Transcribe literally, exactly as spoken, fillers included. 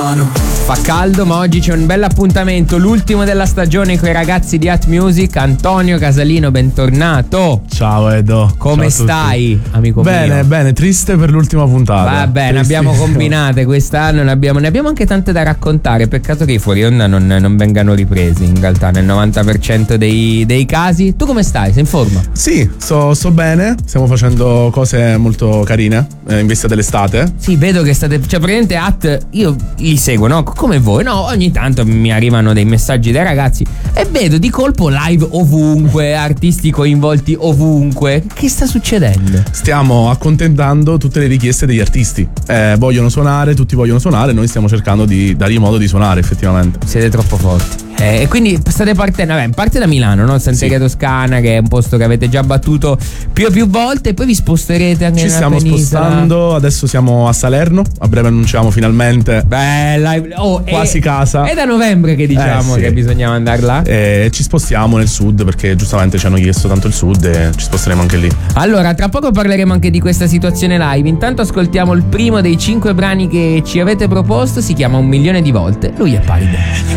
mano. Fa caldo, ma oggi c'è un bel appuntamento, l'ultimo della stagione con i ragazzi di At Music. Antonio Casalino, bentornato. Ciao Edo. Come Ciao stai, amico bene, mio? Bene, bene, triste per l'ultima puntata. Vabbè, ne abbiamo combinate quest'anno, ne abbiamo, ne abbiamo anche tante da raccontare. Peccato che i fuori onda non, non vengano ripresi, in realtà, nel novanta per cento dei, dei casi. Tu come stai? Sei in forma? Sì, sto, sto bene, stiamo facendo cose molto carine eh, in vista dell'estate. Sì, vedo che state, cioè praticamente At, io li seguo, no? Come voi, no? Ogni tanto mi arrivano dei messaggi dai ragazzi e vedo di colpo live ovunque, artisti coinvolti ovunque. Che sta succedendo? Stiamo accontentando tutte le richieste degli artisti. Eh, vogliono suonare, tutti vogliono suonare, noi stiamo cercando di dargli modo di suonare effettivamente. Siete troppo forti. E eh, quindi state partendo, vabbè, parte da Milano, no? Santeria sì. Toscana, che è un posto che avete già battuto più e più volte, e poi vi sposterete anche Ci nella stiamo penisola. spostando, adesso siamo a Salerno, a breve annunciamo finalmente. Bella, oh, quasi è, casa. È da novembre che diciamo eh, sì. che bisognava andare là. E ci spostiamo nel sud perché giustamente ci hanno chiesto tanto il sud e ci sposteremo anche lì. Allora, tra poco parleremo anche di questa situazione live. Intanto ascoltiamo il primo dei cinque brani che ci avete proposto, si chiama Un milione di volte. Lui è Paride.